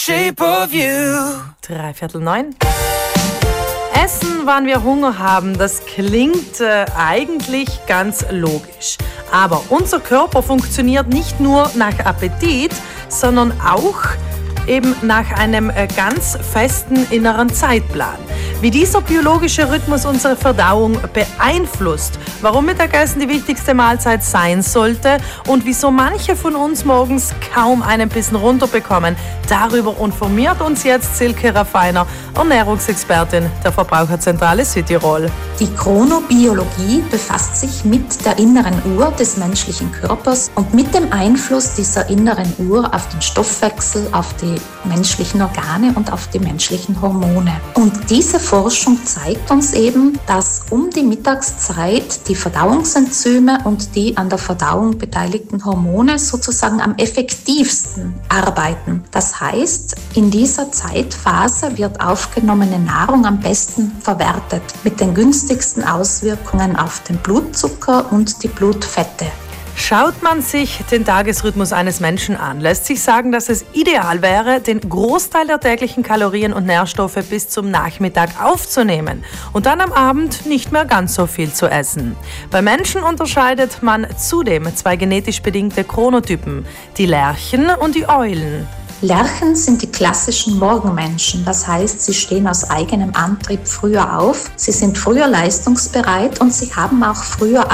Shape of you. 8:45. Essen, wann wir Hunger haben, das klingt eigentlich ganz logisch. Aber unser Körper funktioniert nicht nur nach Appetit, sondern auch eben nach einem ganz festen inneren Zeitplan. Wie dieser biologische Rhythmus unsere Verdauung beeinflusst, warum Mittagessen die wichtigste Mahlzeit sein sollte und wieso manche von uns morgens kaum einen Bissen runterbekommen, darüber informiert uns jetzt Silke Raffiner, Ernährungsexpertin der Verbraucherzentrale Südtirol. Die Chronobiologie befasst sich mit der inneren Uhr des menschlichen Körpers und mit dem Einfluss dieser inneren Uhr auf den Stoffwechsel, auf die menschlichen Organe und auf die menschlichen Hormone. Und diese Forschung zeigt uns eben, dass um die Mittagszeit die Verdauungsenzyme und die an der Verdauung beteiligten Hormone sozusagen am effektivsten arbeiten. Das heißt, in dieser Zeitphase wird aufgenommene Nahrung am besten verwertet, mit den günstigsten Auswirkungen auf den Blutzucker und die Blutfette. Schaut man sich den Tagesrhythmus eines Menschen an, lässt sich sagen, dass es ideal wäre, den Großteil der täglichen Kalorien und Nährstoffe bis zum Nachmittag aufzunehmen und dann am Abend nicht mehr ganz so viel zu essen. Bei Menschen unterscheidet man zudem zwei genetisch bedingte Chronotypen, die Lerchen und die Eulen. Lerchen sind die klassischen Morgenmenschen, das heißt, sie stehen aus eigenem Antrieb früher auf, sie sind früher leistungsbereit und sie haben auch früher